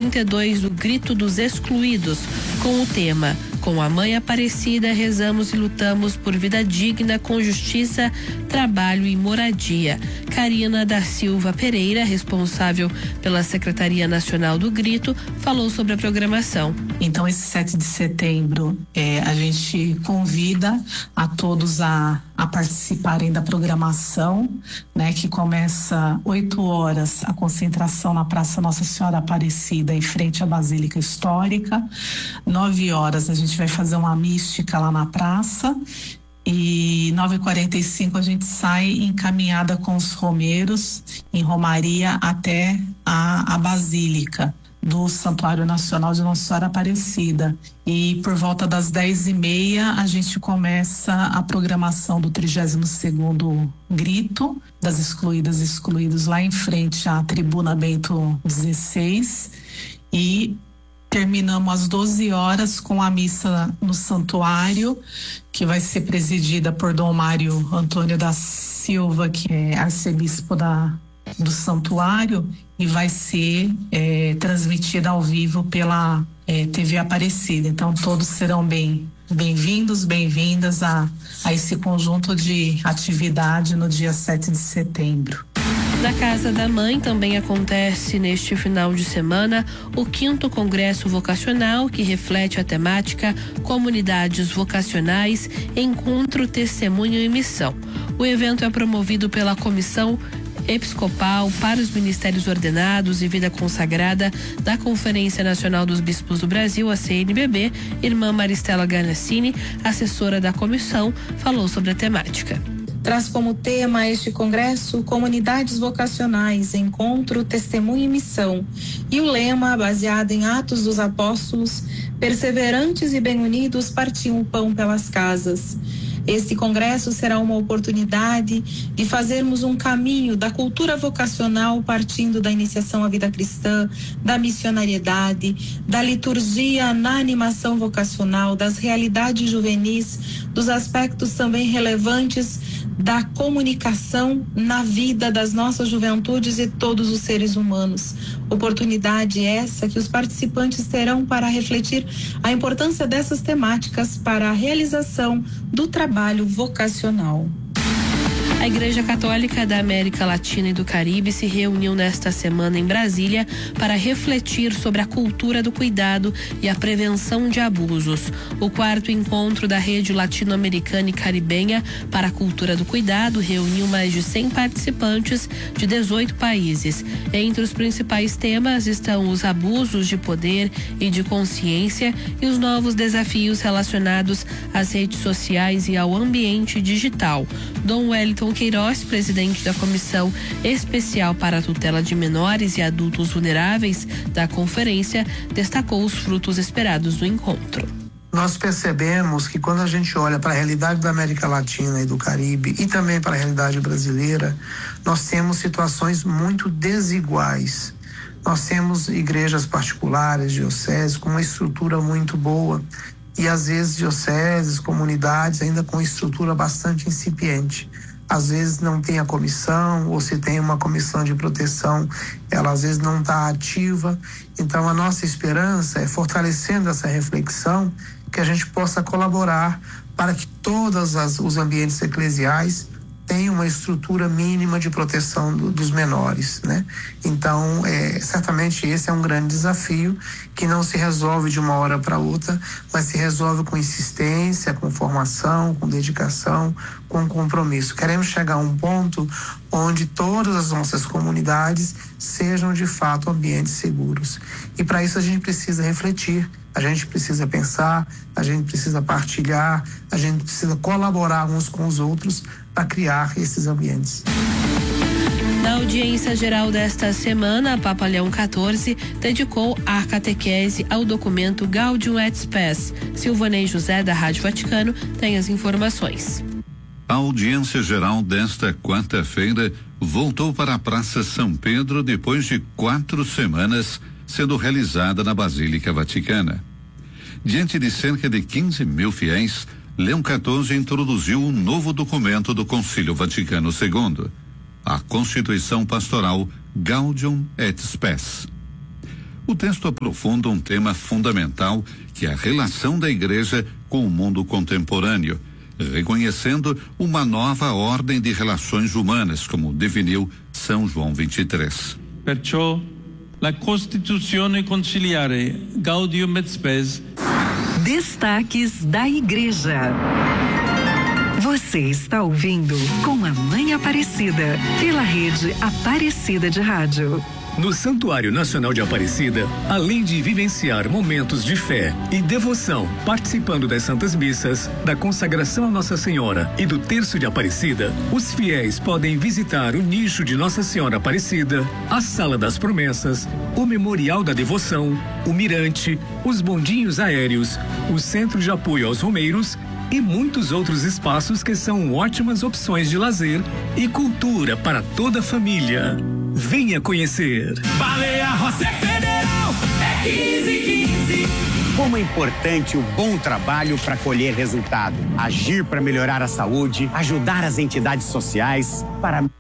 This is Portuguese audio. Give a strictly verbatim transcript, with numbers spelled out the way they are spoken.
trinta e dois do Grito dos Excluídos, com o tema "Com a Mãe Aparecida, rezamos e lutamos por vida digna com justiça, trabalho e moradia". Karina da Silva Pereira, responsável pela Secretaria Nacional do Grito, falou sobre a programação. Então, esse sete de setembro, é, a gente convida a todos a, a participarem da programação, né, que começa oito horas, a concentração na Praça Nossa Senhora Aparecida, em frente à Basílica Histórica. nove horas a gente vai fazer uma mística lá na praça. E nove e quarenta e cinco a gente sai encaminhada com os romeiros em romaria até a, a Basílica do Santuário Nacional de Nossa Senhora Aparecida. E por volta das dez e meia a gente começa a programação do trigésimo segundo Grito das Excluídas e Excluídos lá em frente à Tribuna Bento dezesseis, e terminamos às doze horas com a missa no santuário, que vai ser presidida por Dom Mário Antônio da Silva, que é arcebispo da, do santuário, e vai ser é, transmitida ao vivo pela é, T V Aparecida. Então todos serão bem bem-vindos, bem-vindas a, a esse conjunto de atividade no dia sete de setembro. Na Casa da Mãe também acontece neste final de semana o quinto Congresso Vocacional, que reflete a temática Comunidades Vocacionais, Encontro, Testemunho e Missão. O evento é promovido pela Comissão Episcopal para os Ministérios Ordenados e Vida Consagrada da Conferência Nacional dos Bispos do Brasil, a C N B B. Irmã Maristela Ganassini, assessora da comissão, falou sobre a temática. Traz como tema este congresso Comunidades Vocacionais, Encontro, Testemunho e Missão. E o lema, baseado em Atos dos Apóstolos: perseverantes e bem-unidos partiam o pão pelas casas. Este congresso será uma oportunidade de fazermos um caminho da cultura vocacional, partindo da iniciação à vida cristã, da missionariedade, da liturgia na animação vocacional, das realidades juvenis, dos aspectos também relevantes da comunicação na vida das nossas juventudes e todos os seres humanos. Oportunidade essa que os participantes terão para refletir a importância dessas temáticas para a realização do trabalho vocacional. A Igreja Católica da América Latina e do Caribe se reuniu nesta semana em Brasília para refletir sobre a cultura do cuidado e a prevenção de abusos. O quarto encontro da Rede Latino-Americana e Caribenha para a Cultura do Cuidado reuniu mais de cem participantes de dezoito países. Entre os principais temas estão os abusos de poder e de consciência e os novos desafios relacionados às redes sociais e ao ambiente digital. Dom Wellington Queiroz, presidente da Comissão Especial para a Tutela de Menores e Adultos Vulneráveis da conferência, destacou os frutos esperados do encontro. Nós percebemos que quando a gente olha para a realidade da América Latina e do Caribe e também para a realidade brasileira, nós temos situações muito desiguais. Nós temos igrejas particulares, dioceses, com uma estrutura muito boa e às vezes dioceses, comunidades ainda com estrutura bastante incipiente. Às vezes não tem a comissão, ou se tem uma comissão de proteção, ela às vezes não está ativa. Então a nossa esperança é, fortalecendo essa reflexão, que a gente possa colaborar para que todos as, os ambientes eclesiais tenham uma estrutura mínima de proteção do, dos menores, né? Então, é, certamente esse é um grande desafio que não se resolve de uma hora para outra, mas se resolve com insistência, com formação, com dedicação, com compromisso. Queremos chegar a um ponto onde todas as nossas comunidades sejam de fato ambientes seguros. E para isso a gente precisa refletir, a gente precisa pensar, a gente precisa partilhar, a gente precisa colaborar uns com os outros para criar esses ambientes. Na audiência geral desta semana, Papa Leão quatorze dedicou a catequese ao documento Gaudium et Spes. Silvanei José, da Rádio Vaticano, tem as informações. A audiência geral desta quarta-feira voltou para a Praça São Pedro depois de quatro semanas, sendo realizada na Basílica Vaticana. Diante de cerca de quinze mil fiéis, Leão quatorze introduziu um novo documento do Concílio Vaticano segundo, a Constituição Pastoral Gaudium et Spes. O texto aprofunda um tema fundamental, que é a relação da igreja com o mundo contemporâneo, reconhecendo uma nova ordem de relações humanas, como definiu São João vinte e três. Perciò la Costituzione Conciliare Gaudium et Spes. Destaques da Igreja. Você está ouvindo Com a Mãe Aparecida, pela rede Aparecida de Rádio. No Santuário Nacional de Aparecida, além de vivenciar momentos de fé e devoção, participando das Santas Missas, da consagração a Nossa Senhora e do Terço de Aparecida, os fiéis podem visitar o nicho de Nossa Senhora Aparecida, a Sala das Promessas, o Memorial da Devoção, o Mirante, os bondinhos aéreos, o Centro de Apoio aos Romeiros e muitos outros espaços que são ótimas opções de lazer e cultura para toda a família. Venha conhecer. Baleia Rosé Federal é quinze quinze. Como é importante o bom trabalho para colher resultado. Agir para melhorar a saúde, ajudar as entidades sociais para